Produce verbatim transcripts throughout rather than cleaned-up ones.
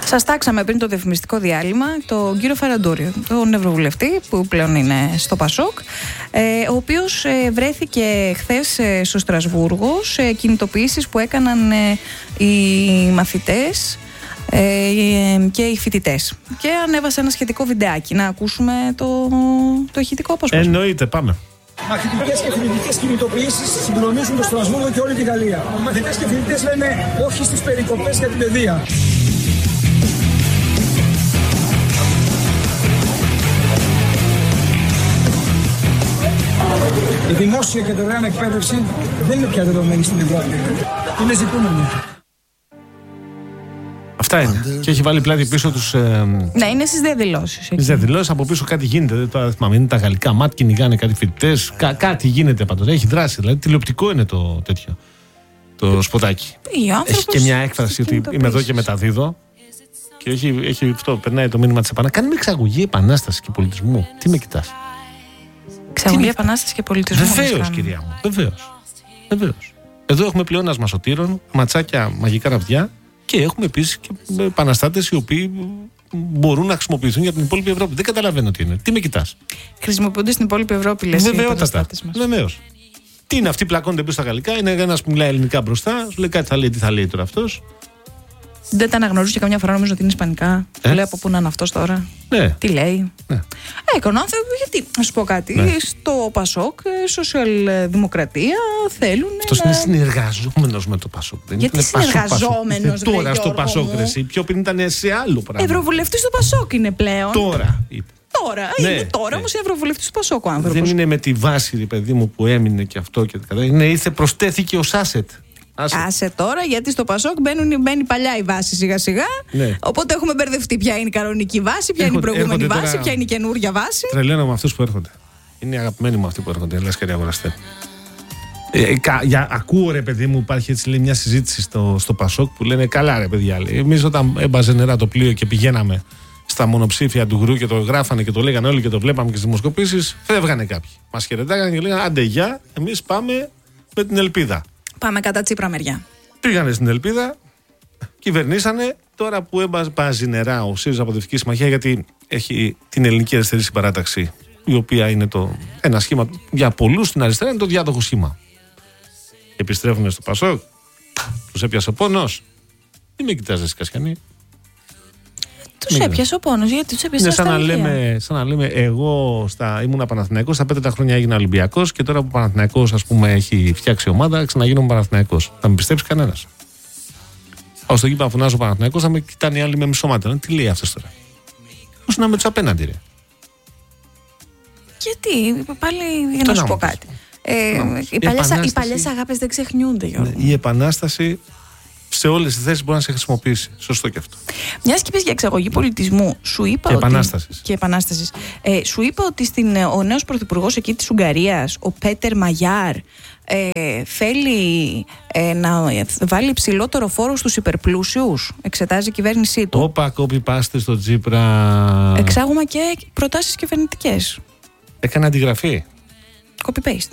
Σας τάξαμε πριν το διαφημιστικό διάλειμμα τον κύριο Φαραντούριο, τον Ευρωβουλευτή που πλέον είναι στο Πασόκ, ο οποίος βρέθηκε χθες στο Στρασβούργο σε κινητοποιήσεις που έκαναν οι μαθητές και οι φοιτητές. Και ανέβασε ένα σχετικό βιντεάκι. Να ακούσουμε το, το ηχητικό απόσπασμα. Εννοείται, πάμε. Μαθητικές και φοιτητικές κινητοποιήσεις συγκλονίζουν το Στρασβούργο και όλη τη Γαλλία. Οι μαθητές και φοιτητές λένε όχι στις περικοπές για την παιδεία. Η δημόσια και δωρεάν εκπαίδευση δεν είναι πια δεδομένη στην Ευρώπη. Είναι ζητούμενη. Αυτά είναι. Και έχει βάλει πλάτη πίσω τους. Ε... Ναι, είναι στις διαδηλώσεις. Στις διαδηλώσεις από πίσω κάτι γίνεται. Δεν το θυμάμαι. Είναι τα γαλλικά ΜΑΤ, κυνηγάνε κάτι φοιτητές. Κα, κάτι γίνεται πάντως. Έχει δράση. Δηλαδή τηλεοπτικό είναι το τέτοιο. Το σποτάκι. Έχει και μια έκφραση ότι είμαι εδώ και μεταδίδω. Και έχει, έχει αυτό. Περνάει το μήνυμα της επανάστασης. Κάνουμε εξαγωγή επανάσταση και πολιτισμού. Τι με κοιτάς? Εξαγωγή επανάσταση και πολιτισμού. Βεβαίως, κυρία μου. Βεβαίως. Βεβαίως. Εδώ έχουμε πλεόνασμα σωτήρων, ματσάκια μαγικά ραβδιά. Και έχουμε επίσης και επαναστάτες οι οποίοι μπορούν να χρησιμοποιηθούν για την υπόλοιπη Ευρώπη. Δεν καταλαβαίνω τι είναι. Τι με κοιτάς? Χρησιμοποιούνται στην υπόλοιπη Ευρώπη, λες, οι επαναστάτες μας. Βεβαίως. Τι είναι αυτοί, πλακώνται πίσω στα γαλλικά. Είναι ένας που μιλάει ελληνικά μπροστά. Σου λέει κάτι, θα λέει, τι θα λέει τώρα αυτός. Δεν τα αναγνωρίζω και καμιά φορά νομίζω ότι είναι ισπανικά. Ε? Λέω από πού να είναι αυτός τώρα. Ναι. Τι λέει. Ναι. Έκανα, γιατί, να σου πω κάτι. Ναι. Στο Πασόκ, σοσιαλδημοκρατία θέλουν. Αυτός να... είναι συνεργαζόμενος με το Πασόκ. Δεν γιατί συνεργαζόμενος, τώρα λέει, στο Πασόκ, ρε, πιο πριν ήταν σε άλλο πράγμα. Ευρωβουλευτής του Πασόκ είναι πλέον. Τώρα είπε. Τώρα, ναι, είναι τώρα, ναι. Όμως Ευρωβουλευτής του Πασόκ ο άνθρωπος. Δεν είναι με τη βάση, παιδί μου, που έμεινε και αυτό και τα είναι, ήρθε, προσθέθηκε ως asset. Άσε. Άσε τώρα, γιατί στο Πασόκ μπαίνουν, μπαίνει παλιά η βάση σιγά-σιγά. Ναι. Οπότε έχουμε μπερδευτεί ποια είναι η κανονική βάση, ποια έρχονται, είναι η προηγούμενη βάση, τώρα... ποια είναι η καινούργια βάση. Τρελαίνω με αυτούς που έρχονται. Είναι αγαπημένοι μου αυτοί που έρχονται, λες και αγοραστέ. Ε, κα, για, ακούω, ρε παιδί μου, υπάρχει έτσι λέει, μια συζήτηση στο, στο Πασόκ που λένε καλά, ρε παιδιά. Εμείς όταν έμπαζε νερά το πλοίο και πηγαίναμε στα μονοψήφια του γκρου και το γράφανε και το λέγανε όλοι και το βλέπαμε και στις δημοσκοπήσεις, φεύγανε κάποιοι. Μας χαιρετάγανε και λέγανε άντε γεια, εμείς πάμε με την ελπίδα. Πάμε κατά Τσίπρα μεριά. Πήγανε στην ελπίδα, κυβερνήσανε. Τώρα που έμπαζε νερά ο ΣΥΡΙΖΑ Αποδευτική Συμμαχία, γιατί έχει την ελληνική αριστερή συμπαράταξη, η οποία είναι το, ένα σχήμα για πολλούς στην αριστερά, είναι το διάδοχο σχήμα. Επιστρέφουν στο Πασόκ, τους έπιασε ο πόνος. Τι με κοιτάζεις, Κασιανή? Τους έπιασε ο πόνος, γιατί τους έπιασε. Είναι σαν να, λέμε, σαν να λέμε, εγώ στα, ήμουν Παναθηναϊκός, στα πέντε τα χρόνια έγινα Ολυμπιακός και τώρα που ο Παναθηναϊκός, ας πούμε, έχει φτιάξει ομάδα, ξαναγίνομαι Παναθηναϊκός. Θα με πιστέψει κανένας? Πάω στο γήπεδο να φωνάζω Παναθηναϊκός, θα με κοιτάνε οι άλλοι με μισομάτια. Τι λέει αυτός τώρα? Πώς να με τους απέναντι, ρε? Γιατί, πάλι για να σου πω κάτι. Ε, οι, παλιές, οι παλιές αγάπες δεν ξεχνιούνται, Γιώργο. Ναι, η επανάσταση σε όλες τις θέσεις μπορεί να σε χρησιμοποιήσει. Σωστό και αυτό. Μιας και πες για εξαγωγή πολιτισμού, σου είπα και ότι. Επανάστασης. Και επανάστασης. Ε, σου είπα ότι στην, ο νέος πρωθυπουργός εκεί της Ουγγαρίας, ο Πέτερ Μαγιάρ, ε, θέλει ε, να βάλει υψηλότερο φόρο στους υπερπλούσιους. Εξετάζει η κυβέρνησή του. Όπα, κόπι-πάστε στο Τσίπρα. Εξάγουμε και προτάσεις κυβερνητικές. Έκανε αντιγραφή. Copy-paste.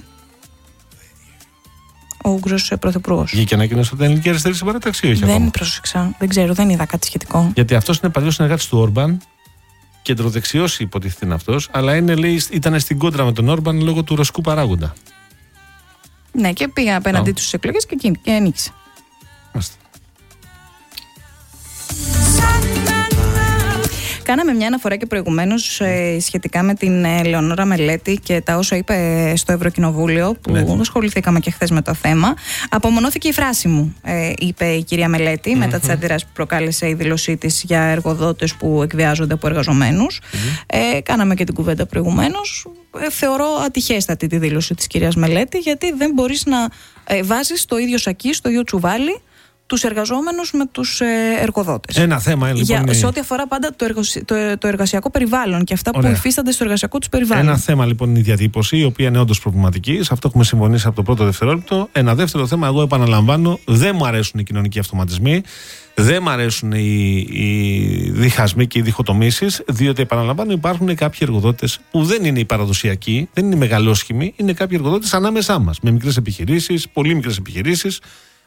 Ο Ούγγρος πρωθυπουργός. Βγήκε ανακοίνωση από την ελληνική αριστερή συμπαράταξη, όχι? Δεν πρόσεξα. Δεν ξέρω, δεν είδα κάτι σχετικό. Γιατί αυτός είναι παλιός συνεργάτης του Όρμπαν, κεντροδεξιός υποτίθεται είναι αυτός, αλλά είναι, λέει, ήταν στην κόντρα με τον Όρμπαν λόγω του ρωσικού παράγοντα. Ναι, και πήγα απέναντί του στις εκλογές και, και νίκησε. Μάλιστα. Κάναμε μια αναφορά και προηγουμένως ε, σχετικά με την ε, Λεωνόρα Μελέτη και τα όσα είπε στο Ευρωκοινοβούλιο, που ναι. ασχοληθήκαμε και χθες με το θέμα. Απομονώθηκε η φράση μου, ε, είπε η κυρία Μελέτη, mm-hmm. μετά τις αντιδράσεις που προκάλεσε η δήλωσή της για εργοδότες που εκβιάζονται από εργαζομένους. Mm-hmm. Ε, κάναμε και την κουβέντα προηγουμένως. Ε, θεωρώ ατυχέστατη τη δήλωση της κυρίας Μελέτη, γιατί δεν μπορείς να ε, βάζεις στο ίδιο σακί, στο ίδιο τσουβάλι, τους εργαζόμενους με τους ε, εργοδότες. Ένα θέμα, λοιπόν. Για, σε ό,τι αφορά πάντα το, εργασι, το, το εργασιακό περιβάλλον και αυτά Ωραία. που υφίστανται στο εργασιακό τους περιβάλλον. Ένα θέμα, λοιπόν, είναι η διατύπωση, η οποία είναι όντως προβληματική. Σε αυτό έχουμε συμφωνήσει από το πρώτο δευτερόλεπτο. Ένα δεύτερο θέμα, εγώ επαναλαμβάνω, δεν μου αρέσουν οι κοινωνικοί αυτοματισμοί. Δεν μου αρέσουν οι, οι διχασμοί και οι διχοτομήσεις, διότι επαναλαμβάνω, υπάρχουν κάποιοι εργοδότες που δεν είναι οι παραδοσιακοί, δεν είναι οι μεγαλόσχημοι, είναι κάποιοι εργοδότες ανάμεσά μας. Με μικρές επιχειρήσεις, πολύ μικρές επιχειρήσεις.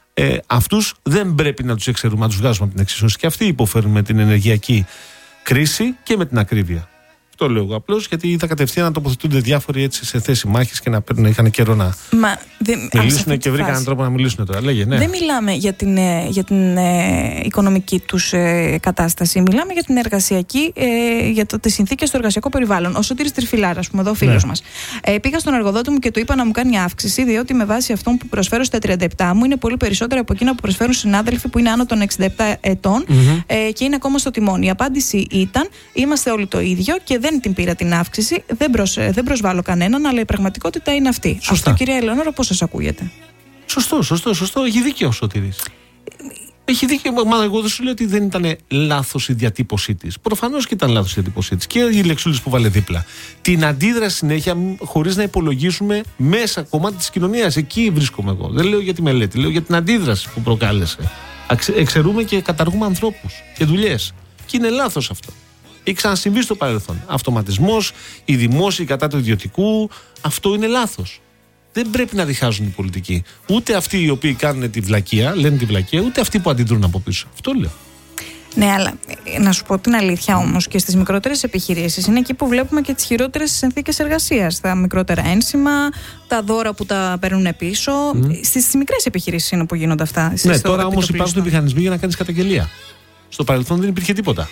Ε, αυτούς δεν πρέπει να τους εξαιρούμε, να τους βγάζουμε από την εξίσωση. Και αυτοί υποφέρουν με την ενεργειακή κρίση και με την ακρίβεια. Το λέω εγώ απλώς, γιατί είδα κατευθείαν να τοποθετούνται διάφοροι έτσι σε θέση μάχης και να παίρνουν, είχαν καιρό να Μα, δε, μιλήσουν και βρήκαν έναν τρόπο να μιλήσουν τώρα. Λέγε, ναι. Δεν μιλάμε για την, για την ε, οικονομική τους ε, κατάσταση. Μιλάμε για την εργασιακή, ε, για το, τις συνθήκες στο εργασιακό περιβάλλον. Ο Σωτήρης Τριφυλάρα, πούμε, εδώ ο φίλος ναι. μας. Ε, πήγα στον εργοδότη μου και του είπα να μου κάνει αύξηση, διότι με βάση αυτόν που προσφέρω στα τριάντα επτά μου είναι πολύ περισσότερο από εκείνα που προσφέρουν συνάδελφοι που είναι άνω των εξήντα επτά ετών mm-hmm. ε, και είναι ακόμα στο τιμόνι. Η απάντηση ήταν: είμαστε όλοι το ίδιο και δεν την πήρα την αύξηση, δεν, προσ, δεν προσβάλλω κανέναν, αλλά η πραγματικότητα είναι αυτή. Σωστά. Αυτό, κυρία Ελεονόρα, πώς σας ακούγεται? Σωστό, σωστό, σωστό. Έχει δίκιο ο Σωτήρης. Έχει δίκιο. Μα εγώ δεν σου λέω ότι δεν ήταν λάθος η διατύπωσή της. Προφανώς και ήταν λάθος η διατύπωσή της. Και οι λεξούλες που βάλε δίπλα. Την αντίδραση συνέχεια, χωρίς να υπολογίσουμε μέσα κομμάτι της κοινωνίας. Εκεί βρίσκομαι εγώ. Δεν λέω για τη μελέτη, λέω για την αντίδραση που προκάλεσε. Εξαιρούμε και καταργούμε ανθρώπους και δουλειές. Και είναι λάθος αυτό. Έχει ξανασυμβεί στο παρελθόν. Αυτοματισμός, οι δημόσιοι κατά του ιδιωτικού, αυτό είναι λάθος. Δεν πρέπει να διχάζουν οι πολιτικοί. Ούτε αυτοί οι οποίοι κάνουν τη βλακεία, λένε τη βλακεία, ούτε αυτοί που αντιδρούν από πίσω. Αυτό λέω. Ναι, αλλά να σου πω την αλήθεια όμως, και στις μικρότερες επιχειρήσεις είναι εκεί που βλέπουμε και τις χειρότερες συνθήκες εργασίας. Τα μικρότερα ένσημα, τα δώρα που τα παίρνουν πίσω. Mm. Στις μικρές επιχειρήσεις είναι που γίνονται αυτά. Ναι, τώρα όμως υπάρχουν μηχανισμοί για να κάνεις καταγγελία. Στο παρελθόν δεν υπήρχε τίποτα.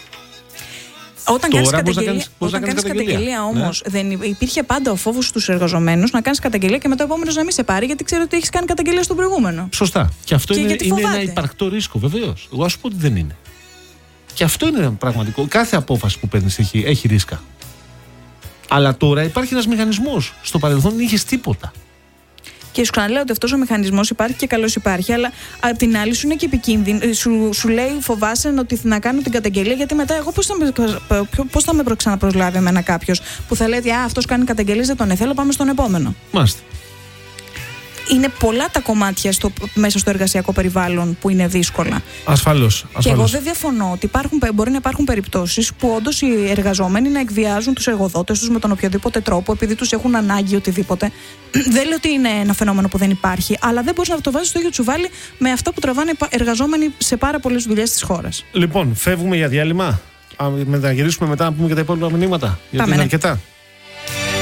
Όταν κάνεις καταγγελία, όταν κάνεις καταγγελία όμως, ναι. δεν υπήρχε πάντα ο φόβος στους εργαζομένους να κάνεις καταγγελία και μετά ο επόμενος να μην σε πάρει, γιατί ξέρω ότι έχεις κάνει καταγγελία στον προηγούμενο. Σωστά. Και αυτό και είναι, είναι ένα υπαρκτό ρίσκο, βεβαίως. Εγώ ας πω ότι δεν είναι. Και αυτό είναι πραγματικό. Κάθε απόφαση που παίρνεις έχει, έχει ρίσκα. Αλλά τώρα υπάρχει ένας μηχανισμός. Στο παρελθόν δεν είχες τίποτα. Και σου ξαναλέω ότι αυτός ο μηχανισμός υπάρχει και καλώς υπάρχει, αλλά απ' την άλλη σου είναι και επικίνδυνο. Σου, σου λέει, φοβάσαι ότι να κάνω την καταγγελία, γιατί μετά εγώ πώς θα με, πώς θα με ξαναπροσλάβει εμένα κάποιος που θα λέει: α, αυτός κάνει καταγγελίες, δεν τον θέλω, πάμε στον επόμενο. Μάλιστα. Είναι πολλά τα κομμάτια στο, μέσα στο εργασιακό περιβάλλον που είναι δύσκολα. Ασφαλώς. Και εγώ δεν διαφωνώ ότι υπάρχουν, μπορεί να υπάρχουν περιπτώσεις που όντως οι εργαζόμενοι να εκβιάζουν τους εργοδότες τους με τον οποιοδήποτε τρόπο, επειδή τους έχουν ανάγκη οτιδήποτε. Δεν λέω ότι είναι ένα φαινόμενο που δεν υπάρχει, αλλά δεν μπορείς να το βάζεις στο ίδιο τσουβάλι με αυτά που τραβάνε εργαζόμενοι σε πάρα πολλές δουλειές της χώρας. Λοιπόν, φεύγουμε για διάλειμμα. Να γυρίσουμε μετά να πούμε και τα υπόλοιπα μηνύματα. Γιατί είναι αρκετά.